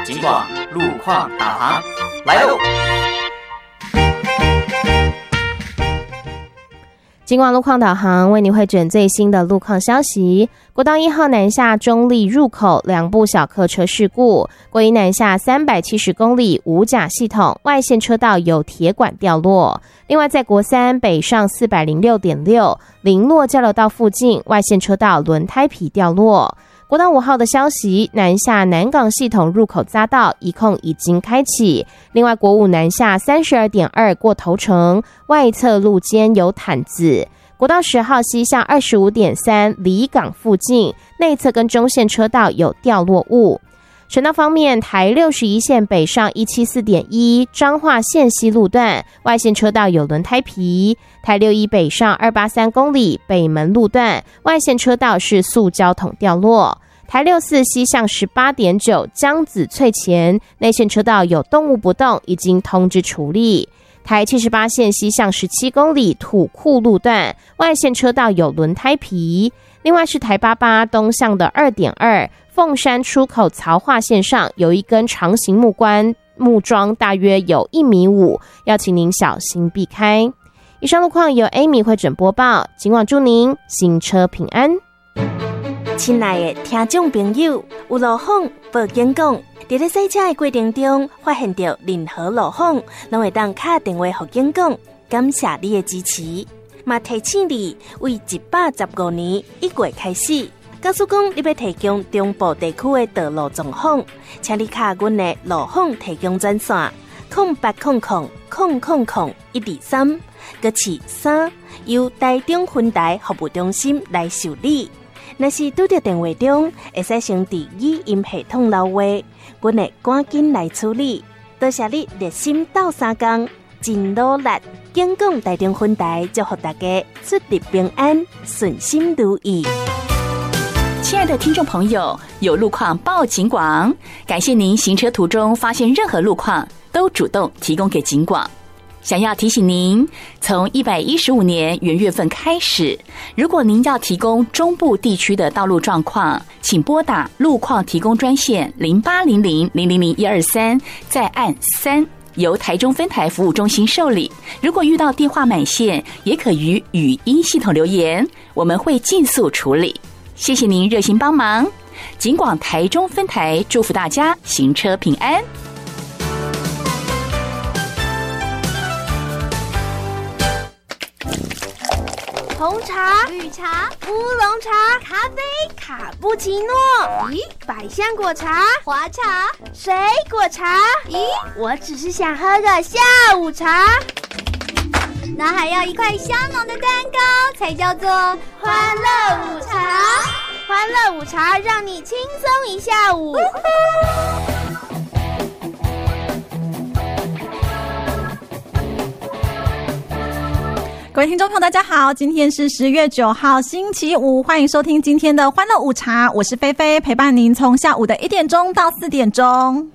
警广路况导航来喽！ 警广路况导航为您汇整最新的路况消息。国道1号南下中立入口2部小客车事故，国一南下370公里无甲系统外线车道有铁管掉落。另外在国3北上406.6林落交流道附近外线车道轮胎皮掉落。国道5号的消息，南下南港系统入口匝道一控已经开启。另外国5南下32.2过头城外侧路肩有毯子。国道10号西向25.3离港附近内侧跟中线车道有掉落物。省道方面，台61线北上174.1彰化线西路段外线车道有轮胎皮，台61北上283公里北门路段外线车道是塑胶桶掉落，台64西向18.9江子翠前内线车道有动物不动，已经通知处理。台78线西向17公里土库路段外线车道有轮胎皮。另外是台88东向的2.2凤山出口曹化线上有一根长形木桩大约有1.5米，要请您小心避开。以上路况由 Amy 汇整播报，警广祝您行车平安。 亲爱的听众朋友，有路况报警讲，在咧洗车的过程中发现到任何路况，拢会当打电话给警广，感谢你的支持。嘛提醒你，为115年1月开始，假使讲你要提供中部地区的道路状况，请你卡阮的路况提供专线0800000123，搁是3，由台中分台服务中心来受理。若是拄到电话中，会使先伫语音系统留话，阮会赶紧来处理。多谢你热心斗3工，真努力。警广台中分台祝福大家出入平安，顺心如意。 亲爱的听众朋友，有路况报警广，感谢您行车途中发现任何路况都主动提供给警广。想要提醒您，从115年元月份开始，如果您要提供中部地区的道路状况，请拨打路况提供专线0800000123，再按3，由台中分台服务中心受理。如果遇到电话满线，也可于语音系统留言，我们会尽速处理。谢谢您热心帮忙，警广台中分台祝福大家行车平安。 红茶、绿茶、乌龙茶、咖啡、卡布奇诺。咦，百香果茶、花茶、水果茶。咦，我只是想喝个下午茶。那还要一块香浓的蛋糕，才叫做欢乐午茶。欢乐午茶让你轻松一下午。 各位听众朋友大家好，今天是10月9号星期五，欢迎收听今天的欢乐午茶，我是菲菲，陪伴您从下午的1点钟到4点钟。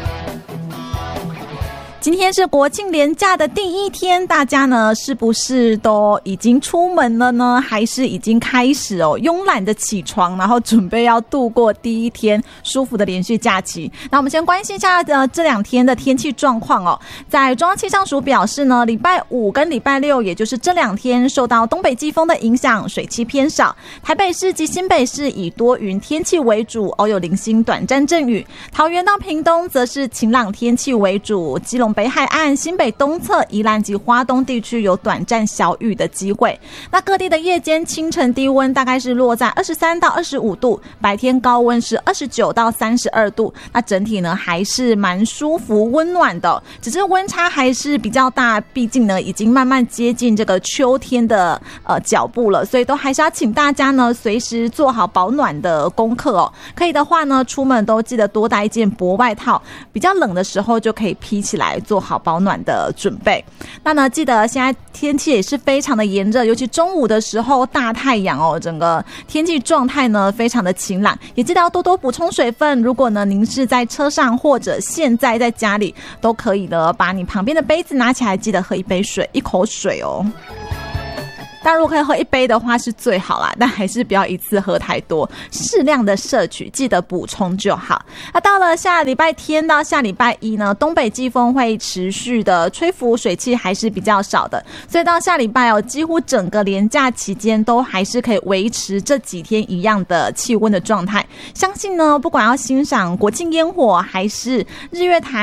今天是国庆连假的第1天，大家呢是不是都已经出门了呢？还是已经开始慵懒的起床，然后准备要度过第1天舒服的连续假期？那我们先关心一下这2天的天气状况哦。在中央气象署表示呢，礼拜5跟礼拜6，也就是这2天受到东北季风的影响，水汽偏少。台北市及新北市以多云天气为主，偶有零星短暂阵雨。桃园到屏东则是晴朗天气为主，基隆北海岸、新北东侧、宜兰及花东地区有短暂小雨的机会。那各地的夜间、清晨低温大概是落在23到25度，白天高温是29到32度。那整体呢还是蛮舒服温暖的，只是温差还是比较大，毕竟呢已经慢慢接近这个秋天的脚步了，所以都还是要请大家呢随时做好保暖的功课哦。可以的话呢，出门都记得多带一件薄外套，比较冷的时候就可以披起来，做好保暖的准备。那呢，记得现在天气也是非常的炎热，尤其中午的时候大太阳哦，整个天气状态呢非常的晴朗，也记得要多多补充水分。如果呢您是在车上或者现在在家里，都可以的把你旁边的杯子拿起来，记得喝一口水哦。 但如果可以喝1杯的话是最好啦，但还是不要一次喝太多，适量的摄取，记得补充就好。那到了下礼拜天到下礼拜一呢，东北季风会持续的吹拂，水汽还是比较少的，所以到下礼拜几乎整个连假期间都还是可以维持这几天一样的气温的状态。相信呢，不管要欣赏国庆烟火还是日月潭